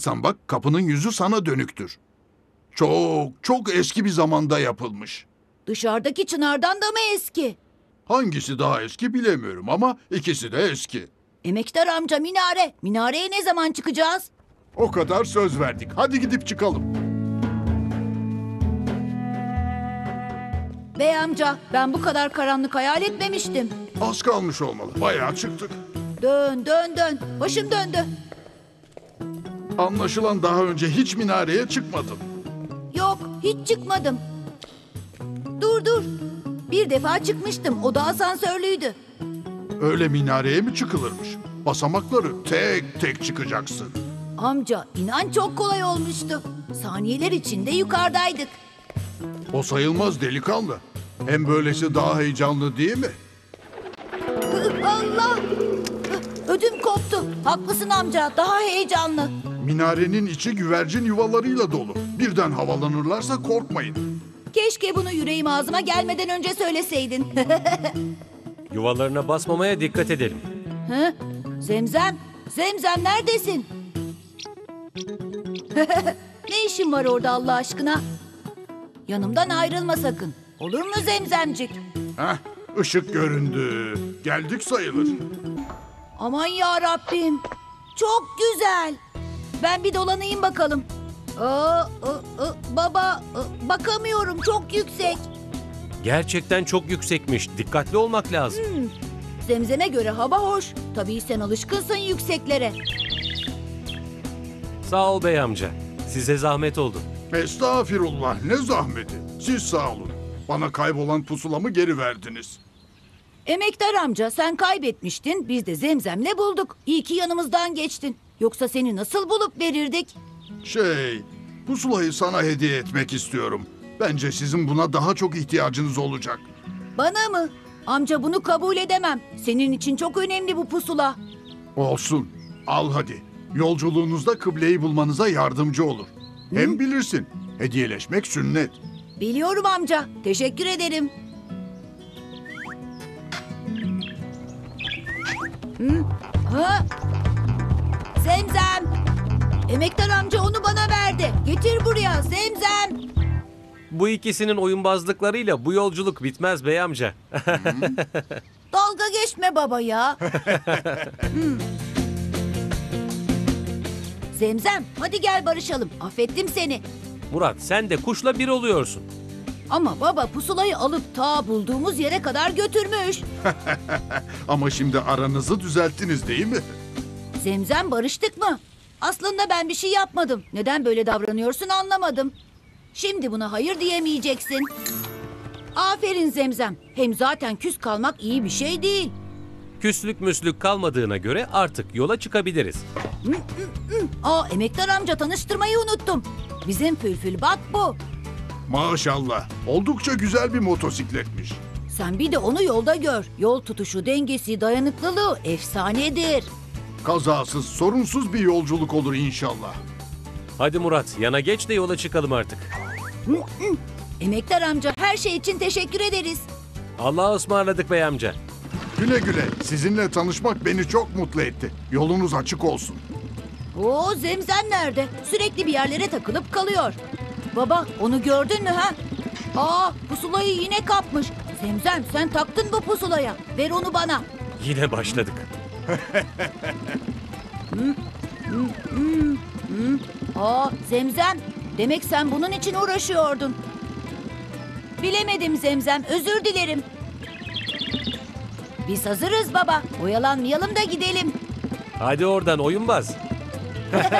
bakarsan bak kapının yüzü sana dönüktür. Çok çok eski bir zamanda yapılmış. Dışarıdaki çınardan da mı eski? Hangisi daha eski bilemiyorum ama ikisi de eski. Emektar amca minare. Minareye ne zaman çıkacağız? O kadar söz verdik. Hadi gidip çıkalım. Bey amca, ben bu kadar karanlık hayal etmemiştim. Az kalmış olmalı. Bayağı çıktık. Dön dön dön. Başım döndü. Anlaşılan daha önce hiç minareye çıkmadın. Yok, hiç çıkmadım. Dur dur. Bir defa çıkmıştım. O da asansörlüydü. Öyle minareye mi çıkılırmış? Basamakları tek tek çıkacaksın. Amca, inan çok kolay olmuştu. Saniyeler içinde yukarıdaydık. O sayılmaz delikanlı. Hem böylesi daha heyecanlı değil mi? Allah! Ödüm koptu. Haklısın amca, daha heyecanlı. Minarenin içi güvercin yuvalarıyla dolu. Birden havalanırlarsa korkmayın. Keşke bunu yüreğim ağzıma gelmeden önce söyleseydin. Yuvalarına basmamaya dikkat edelim. Hı? Zemzem, Zemzem neredesin? Ne işin var orada Allah aşkına? Yanımdan ayrılma sakın. Olur mu Zemzemcik? Heh, ışık göründü. Geldik sayılır. Aman ya Rabbim. Çok güzel. Ben bir dolanayım bakalım. Baba, bakamıyorum. Çok yüksek. Gerçekten çok yüksekmiş. Dikkatli olmak lazım. Zemzem'e göre hava hoş. Tabii sen alışkınsın yükseklere. Sağ ol bey amca. Size zahmet oldu. Estağfirullah, ne zahmeti. Siz sağ olun. Bana kaybolan pusulamı geri verdiniz. Emektar amca sen kaybetmiştin. Biz de Zemzem'le bulduk. İyi ki yanımızdan geçtin. Yoksa seni nasıl bulup verirdik? Pusulayı sana hediye etmek istiyorum. Bence sizin buna daha çok ihtiyacınız olacak. Bana mı? Amca bunu kabul edemem. Senin için çok önemli bu pusula. Olsun, al hadi. Yolculuğunuzda kıbleyi bulmanıza yardımcı olur. Hem bilirsin, hediyeleşmek sünnet. Biliyorum amca. Teşekkür ederim. Ha? Zemzem. Emektar amca onu bana verdi. Getir buraya Zemzem. Bu ikisinin oyunbazlıklarıyla bu yolculuk bitmez bey amca. Dalga geçme baba ya. Zemzem hadi gel barışalım. Affettim seni. Murat sen de kuşla bir oluyorsun. Ama baba pusulayı alıp ta bulduğumuz yere kadar götürmüş. Ama şimdi aranızı düzelttiniz değil mi? Zemzem barıştık mı? Aslında ben bir şey yapmadım. Neden böyle davranıyorsun anlamadım. Şimdi buna hayır diyemeyeceksin. Aferin Zemzem. Hem zaten küs kalmak iyi bir şey değil. Küslük müslük kalmadığına göre artık yola çıkabiliriz. Emektar amca tanıştırmayı unuttum. Bizim Fülfül bak bu. Maşallah, oldukça güzel bir motosikletmiş. Sen bir de onu yolda gör. Yol tutuşu, dengesi, dayanıklılığı efsanedir. Kazasız, sorunsuz bir yolculuk olur inşallah. Hadi Murat yana geç de yola çıkalım artık. Emektar amca her şey için teşekkür ederiz. Allah'a ısmarladık bey amca. Güle güle, sizinle tanışmak beni çok mutlu etti. Yolunuz açık olsun. Zemzem nerede? Sürekli bir yerlere takılıp kalıyor. Baba onu gördün mü ha? Pusulayı yine kapmış. Zemzem sen taktın bu pusulaya. Ver onu bana. Yine başladık. Zemzem demek sen bunun için uğraşıyordun. Bilemedim Zemzem, özür dilerim. Biz hazırız baba. Oyalanmayalım da gidelim. Hadi oradan oyunbaz.